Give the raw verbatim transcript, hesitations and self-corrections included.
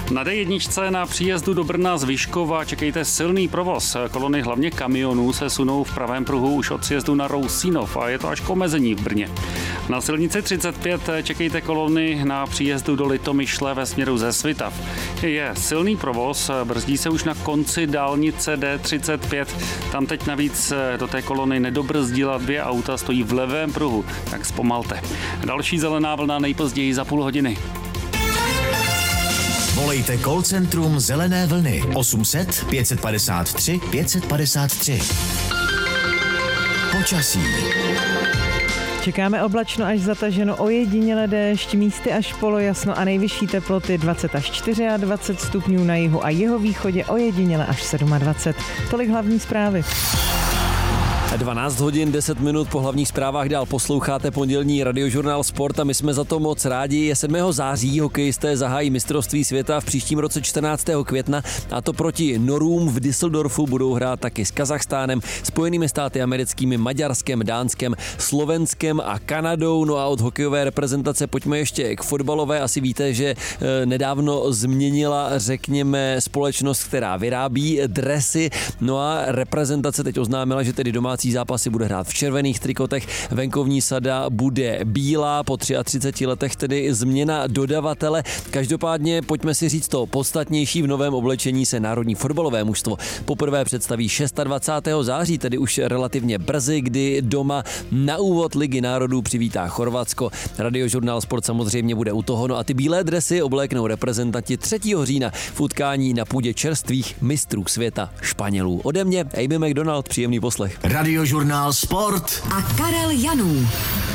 Na dé jedna na příjezdu do Brna z Vyškova čekejte silný provoz. Kolony hlavně kamionů se sunou v pravém pruhu už od sjezdu na Rousínov a je to až k omezení v Brně. Na silnici třicet pět čekejte kolony na příjezdu do Litomyšle ve směru ze Svitav. Je silný provoz, brzdí se už na konci dálnice dé třicet pět. Tam teď navíc do té kolony nedobrzdila dvě auta, stojí v levém pruhu, tak zpomalte. Další zelená vlna nejpozději za půl hodiny. Volejte call centrum Zelené vlny osm set pět padesát tři pět padesát tři. Počasí. Čekáme oblačno až zataženo, ojediněle déšť, místy až polojasno a nejvyšší teploty dvacet až dvacet čtyři stupňů na jihu a jihovýchodě, ojediněle až dvacet sedm. Tolik hlavní zprávy. dvanáct hodin deset minut po hlavních zprávách dál posloucháte pondělní radiožurnál Sport a my jsme za to moc rádi. Je sedmého září, hokejisté zahájí mistrovství světa v příštím roce čtrnáctého května a to proti Norům v Düsseldorfu budou hrát taky s Kazachstánem, Spojenými státy americkými, Maďarskem, Dánskem, Slovenskem a Kanadou. No a od hokejové reprezentace pojďme ještě k fotbalové. Asi víte, že nedávno změnila, řekněme, společnost, která vyrábí dresy. No a reprezentace teď oznámila, že tedy domácí zápasy bude hrát v červených trikotech, venkovní sada bude bílá, po třiceti třech letech tedy změna dodavatele. Každopádně pojďme si říct to podstatnější, v novém oblečení se národní fotbalové mužstvo poprvé představí dvacátého šestého září, tedy už relativně brzy, kdy doma na úvod Ligy národů přivítá Chorvatsko. Radiožurnál Sport samozřejmě bude u toho, no a ty bílé dresy obléknou reprezentanti třetího října v utkání na půdě čerstvých mistrů světa Španělů. Ode mě Amy McDonald, příjemný poslech. Radiožurnál Sport a Karel Janů.